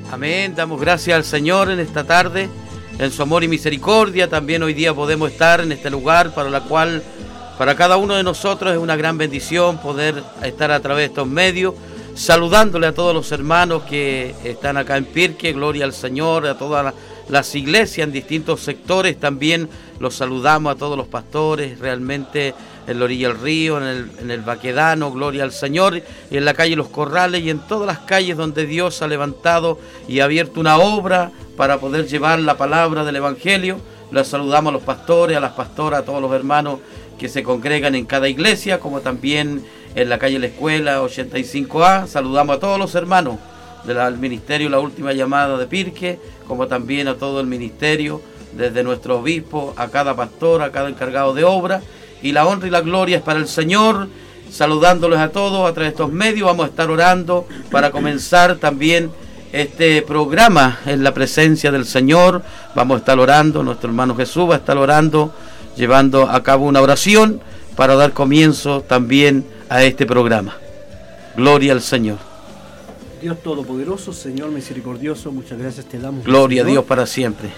Amén, damos gracias al Señor en esta tarde, en su amor y misericordia. También hoy día podemos estar en este lugar para la cual, para cada uno de nosotros es una gran bendición poder estar a través de estos medios, saludándole a todos los hermanos que están acá en Pirque. Gloria al Señor, a todas las iglesias en distintos sectores. También los saludamos a todos los pastores, realmente en la orilla del río, en el Baquedano, gloria al Señor, y en la calle Los Corrales y en todas las calles donde Dios ha levantado y ha abierto una obra para poder llevar la palabra del Evangelio. Los saludamos a los pastores, a las pastoras, a todos los hermanos que se congregan en cada iglesia, como también en la calle La Escuela 85A. Saludamos a todos los hermanos del ministerio La Última Llamada de Pirque, como también a todo el ministerio, desde nuestro obispo, a cada pastor, a cada encargado de obra. Y la honra y la gloria es para el Señor. Saludándoles a todos a través de estos medios. Vamos a estar orando para comenzar también este programa en la presencia del Señor. Vamos a estar orando, nuestro hermano Jesús va a estar orando, llevando a cabo una oración para dar comienzo también a este programa. Gloria al Señor. Dios Todopoderoso, Señor misericordioso, muchas gracias te damos. Gloria a Dios para siempre.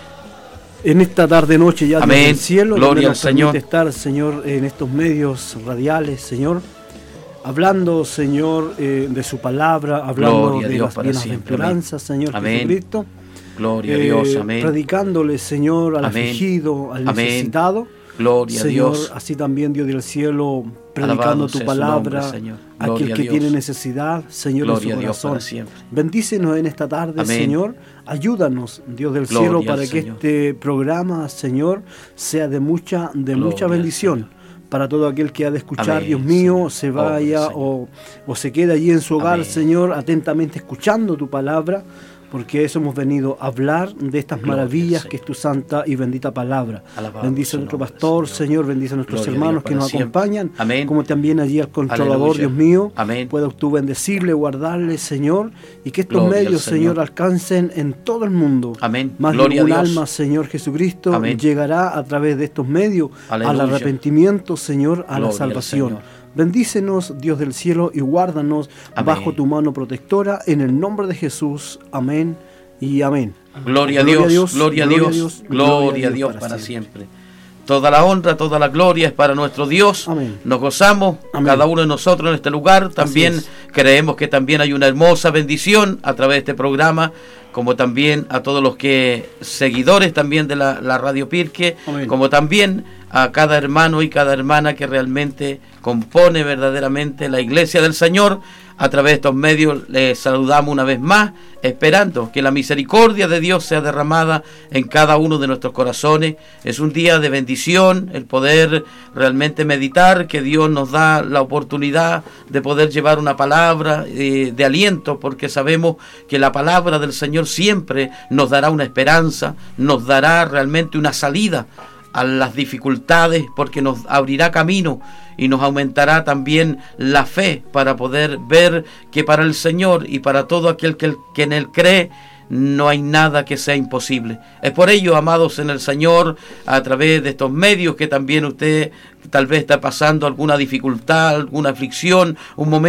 En esta tarde noche ya amén. Desde el cielo, gloria al nos Señor. Estar, Señor, en estos medios radiales, Señor, hablando, Señor, de su palabra, hablando gloria de Dios las bienaventuranzas, Señor amén. Jesucristo. Gloria a Dios, amén. Predicándole, Señor, al amén. afligido, al amén. necesitado. Gloria Señor, a Dios. Así también, Dios del cielo, predicando alabado tu sea palabra, su nombre, aquel que tiene necesidad, Señor, gloria en su corazón. Bendícenos en esta tarde, amén. Señor. Ayúdanos, Dios del gloria cielo, para que Señor. este programa, Señor, sea de mucha bendición. Para todo aquel que ha de escuchar, amén, Dios mío, Señor. se vaya o se quede allí en su hogar, amén. Señor, atentamente escuchando tu palabra, porque eso hemos venido a hablar de estas maravillas que es tu santa y bendita palabra. Alabado bendice a nuestro pastor, Señor, bendice a nuestros hermanos que nos acompañan, amén. Como también allí al controlador, aleluya. Dios mío, amén. Pueda tú bendecirle, guardarle, Señor, y que estos gloria medios, Señor, alcancen en todo el mundo. Amén. Más de un alma, Señor Jesucristo, amén. Llegará a través de estos medios aleluya. Al arrepentimiento, Señor, a gloria la salvación. Bendícenos, Dios del cielo, y guárdanos amén. Bajo tu mano protectora, en el nombre de Jesús. Amén y amén. Gloria a Dios, gloria a Dios, gloria a Dios para siempre. Toda la honra, toda la gloria es para nuestro Dios. Amén. Nos gozamos, amén. Cada uno de nosotros en este lugar. También creemos que también hay una hermosa bendición a través de este programa, como también a todos los seguidores también de la Radio Pirque, amén. Como también a cada hermano y cada hermana que realmente compone verdaderamente la iglesia del Señor. A través de estos medios les saludamos una vez más, esperando que la misericordia de Dios sea derramada en cada uno de nuestros corazones. Es un día de bendición el poder realmente meditar, que Dios nos da la oportunidad de poder llevar una palabra de aliento, porque sabemos que la palabra del Señor siempre nos dará una esperanza, nos dará realmente una salida a las dificultades, porque nos abrirá camino y nos aumentará también la fe para poder ver que para el Señor y para todo aquel que en Él cree no hay nada que sea imposible. Es por ello, amados en el Señor, a través de estos medios, que también usted tal vez está pasando alguna dificultad, alguna aflicción, un momento